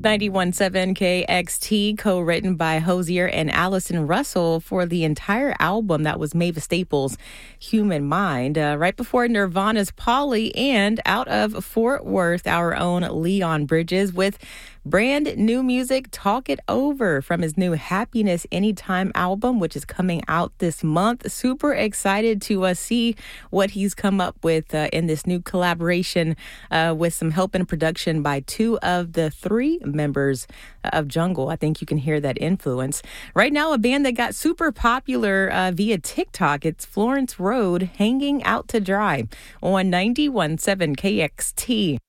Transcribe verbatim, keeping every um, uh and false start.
ninety-one point seven K X T, co-written by Hozier and Allison Russell for the entire album. That was Mavis Staples' Human Mind. Uh, right before Nirvana's Polly, and out of Fort Worth, our own Leon Bridges with brand new music, Talk It Over, from his new Happiness Anytime album, which is coming out this month. Super excited to uh, see what he's come up with uh, in this new collaboration uh, with some help in production by two of the three members of Jungle. I think you can hear that influence. Right now, a band that got super popular uh, via TikTok. It's Florence Road, Hanging Out to Dry on ninety-one point seven K X T.